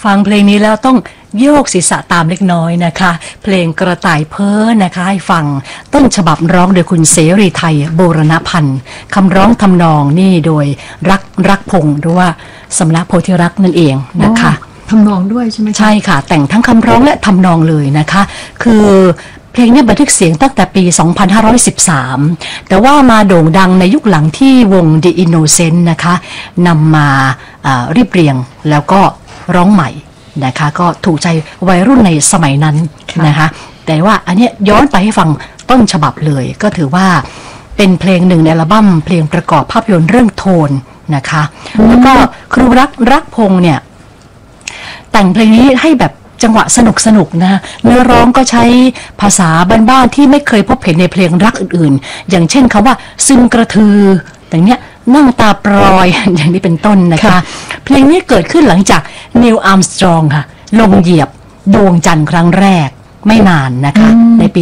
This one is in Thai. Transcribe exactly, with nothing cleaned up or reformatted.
ฟังเพลงนี้แล้วต้องโยกศีรษะตามเล็กน้อยนะคะเพลงกระต่ายเพ้อนะคะให้ฟังต้นฉบับร้องโดยคุณเสรีไทยบูรณพันธ์คำร้องทำนองนี่โดยรักรักพงศ์หรือว่าสำนักโพธิรักษ์นั่นเองนะคะทำนองด้วยใช่ไหมใช่ค่ะแต่งทั้งคำร้องและทำนองเลยนะคะคือเพลงนี้บันทึกเสียงตั้งแต่ปี สองพันห้าร้อยสิบสาม แต่ว่ามาโด่งดังในยุคหลังที่วง The Innocent นะคะนำมาเรียบเรียงแล้วก็ร้องใหม่นะคะก็ถูกใจวัยรุ่นในสมัยนั้นนะคะแต่ว่าอันนี้ย้อนไปให้ฟังต้นฉบับเลยก็ถือว่าเป็นเพลงหนึ่งในอัลบั้มเพลงประกอบภาพยนตร์เรื่องโทนนะคะแล้วก็ครูรักรักพงษ์เนี่ยแต่งเพลงนี้ให้แบบจังหวะสนุกสนุกนะเนื้อร้องก็ใช้ภาษาบ้านๆที่ไม่เคยพบเห็นในเพลงรักอื่นๆอย่างเช่นคำว่าซึมกระทืออย่างเนี้ยนั่งตาปลอยอย่างนี้เป็นต้นนะคะเพลงนี้เกิดขึ้นหลังจากนิวอาร์มสตรองค่ะลงเหยียบดวงจันทร์ครั้งแรกไม่นานนะคะในปี